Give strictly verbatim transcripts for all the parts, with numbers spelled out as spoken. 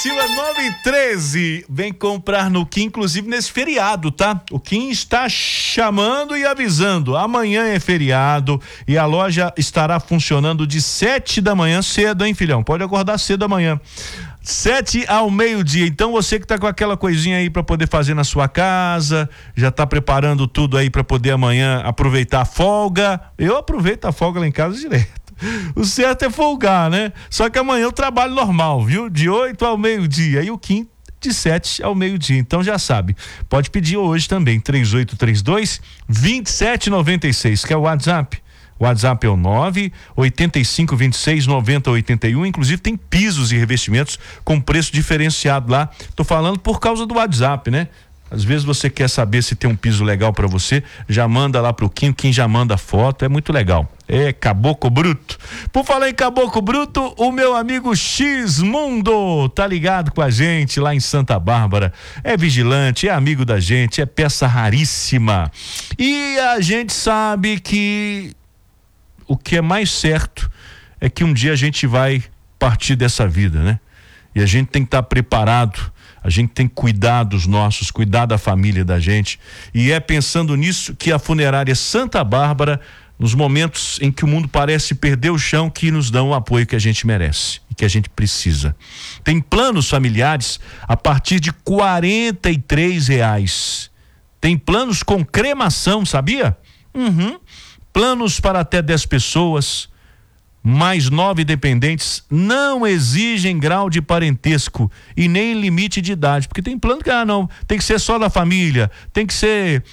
Silva nove e treze, vem comprar no Kim, inclusive nesse feriado, tá? O Kim está chamando e avisando, amanhã é feriado e a loja estará funcionando de sete da manhã cedo, hein, filhão? Pode acordar cedo amanhã. Sete ao meio-dia. Então você que tá com aquela coisinha aí para poder fazer na sua casa, já tá preparando tudo aí para poder amanhã aproveitar a folga. Eu aproveito a folga lá em casa direto. O certo é folgar, né? Só que amanhã eu trabalho normal, viu? De oito ao meio-dia. E o Kim de sete ao meio-dia. Então já sabe. Pode pedir hoje também. três oito três dois, dois sete nove seis, que é o WhatsApp. O WhatsApp é o nove oito cinco dois seis nove zero oito um. Inclusive tem pisos e revestimentos com preço diferenciado lá. Tô falando por causa do WhatsApp, né? Às vezes você quer saber se tem um piso legal para você, já manda lá pro Kim, quem já manda foto, é muito legal. É Caboclo Bruto. Por falar em Caboclo Bruto, o meu amigo X-Mundo tá ligado com a gente lá em Santa Bárbara. É vigilante, é amigo da gente, é peça raríssima. E a gente sabe que o que é mais certo é que um dia a gente vai partir dessa vida, né? E a gente tem que estar preparado. A gente tem que cuidar dos nossos, cuidar da família da gente. E é pensando nisso que a funerária Santa Bárbara, nos momentos em que o mundo parece perder o chão, que nos dão o apoio que a gente merece e que a gente precisa. Tem planos familiares a partir de quarenta e três reais. Tem planos com cremação, sabia? Uhum. Planos para até dez pessoas. Mais nove dependentes, não exigem grau de parentesco e nem limite de idade, porque tem plano que, ah, não, tem que ser só da família, tem que ser,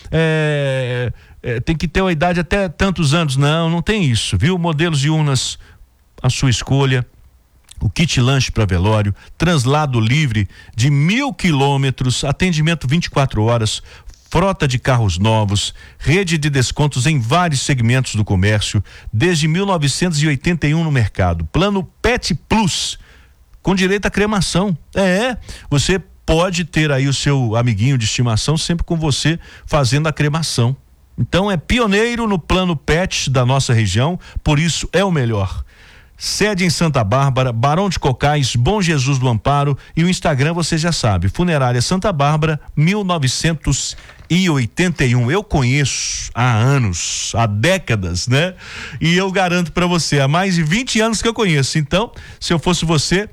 é, é, tem que ter uma idade até tantos anos. Não, não tem isso, viu? Modelos de urnas, a sua escolha. O kit lanche para velório, translado livre de mil quilômetros, atendimento vinte e quatro horas, frota de carros novos, rede de descontos em vários segmentos do comércio, desde mil novecentos e oitenta e um no mercado. Plano Pet Plus, com direito à cremação. É, você pode ter aí o seu amiguinho de estimação sempre com você fazendo a cremação. Então é pioneiro no plano Pet da nossa região, por isso é o melhor. Sede em Santa Bárbara, Barão de Cocais, Bom Jesus do Amparo, e o Instagram você já sabe, Funerária Santa Bárbara mil novecentos e oitenta e um. Eu conheço há anos, há décadas, né? E eu garanto para você, há mais de vinte anos que eu conheço. Então, se eu fosse você,